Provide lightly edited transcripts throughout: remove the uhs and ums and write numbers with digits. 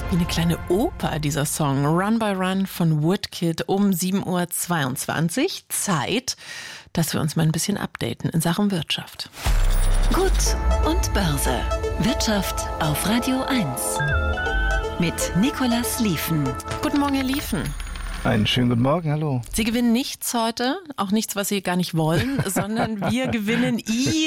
Wie eine kleine Oper, dieser Song. Run by Run von Woodkid um 7.22 Uhr. Zeit, dass wir uns mal ein bisschen updaten in Sachen Wirtschaft. Gut und Börse. Wirtschaft auf Radio 1. Mit Nicolas Lieven. Guten Morgen, Herr Lieven. Einen schönen guten Morgen, hallo. Sie gewinnen nichts heute, auch nichts, was Sie gar nicht wollen, sondern wir gewinnen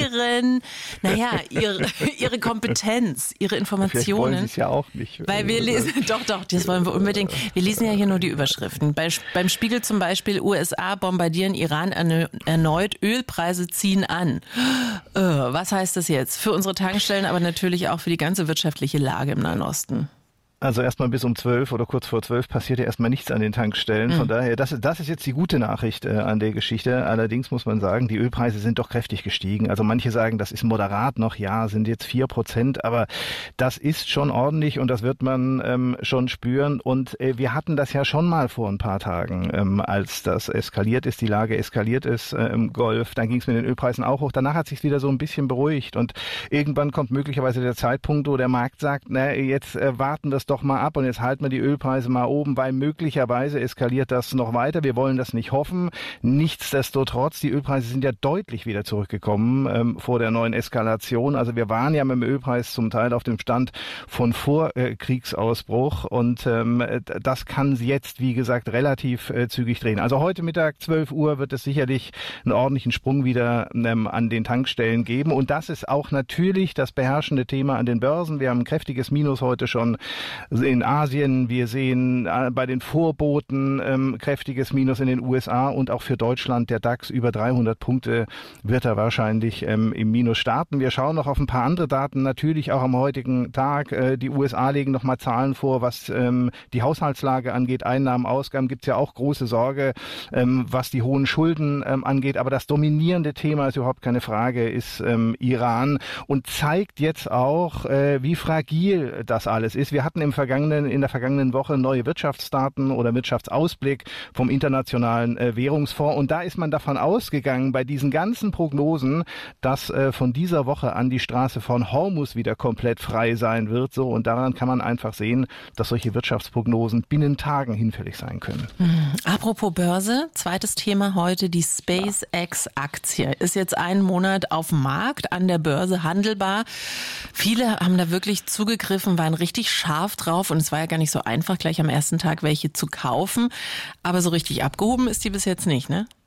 Ihre Kompetenz, Ihre Informationen. Vielleicht wollen Sie es ja auch nicht. Weil wir lesen, doch, das wollen wir unbedingt. Wir lesen ja hier nur die Überschriften. Beim Spiegel zum Beispiel, USA bombardieren Iran erneut, Ölpreise ziehen an. Was heißt das jetzt? Für unsere Tankstellen, aber natürlich auch für die ganze wirtschaftliche Lage im Nahen Osten. Also erstmal bis um 12 oder kurz vor 12 passiert ja erstmal nichts an den Tankstellen. Von daher, das ist jetzt die gute Nachricht an der Geschichte. Allerdings muss man sagen, die Ölpreise sind doch kräftig gestiegen. Also manche sagen, das ist moderat noch, ja, sind jetzt 4%, aber das ist schon ordentlich und das wird man schon spüren. Und wir hatten das ja schon mal vor ein paar Tagen, als das eskaliert ist, die Lage eskaliert ist im Golf. Dann ging es mit den Ölpreisen auch hoch. Danach hat sich wieder so ein bisschen beruhigt und irgendwann kommt möglicherweise der Zeitpunkt, wo der Markt sagt, na, jetzt warten wir es doch mal ab und jetzt halten wir die Ölpreise mal oben, weil möglicherweise eskaliert das noch weiter. Wir wollen das nicht hoffen. Nichtsdestotrotz, die Ölpreise sind ja deutlich wieder zurückgekommen vor der neuen Eskalation. Also wir waren ja mit dem Ölpreis zum Teil auf dem Stand von vor Kriegsausbruch und das kann jetzt, wie gesagt, relativ zügig drehen. Also heute Mittag 12 Uhr wird es sicherlich einen ordentlichen Sprung wieder an den Tankstellen geben und das ist auch natürlich das beherrschende Thema an den Börsen. Wir haben ein kräftiges Minus heute schon in Asien, wir sehen bei den Vorboten kräftiges Minus in den USA und auch für Deutschland der DAX über 300 Punkte wird er wahrscheinlich im Minus starten. Wir schauen noch auf ein paar andere Daten, natürlich auch am heutigen Tag. Die USA legen noch mal Zahlen vor, was die Haushaltslage angeht, Einnahmen, Ausgaben, gibt es ja auch große Sorge, was die hohen Schulden angeht. Aber das dominierende Thema ist überhaupt keine Frage, ist Iran und zeigt jetzt auch, wie fragil das alles ist. Wir hatten in der vergangenen Woche neue Wirtschaftsdaten oder Wirtschaftsausblick vom Internationalen Währungsfonds und da ist man davon ausgegangen, bei diesen ganzen Prognosen, dass von dieser Woche an die Straße von Hormuz wieder komplett frei sein wird. So, und daran kann man einfach sehen, dass solche Wirtschaftsprognosen binnen Tagen hinfällig sein können. Apropos Börse, zweites Thema heute, die SpaceX-Aktie ist jetzt einen Monat auf dem Markt, an der Börse handelbar. Viele haben da wirklich zugegriffen, waren richtig scharf drauf und es war ja gar nicht so einfach, gleich am ersten Tag welche zu kaufen. Aber so richtig abgehoben ist die bis jetzt nicht, ne?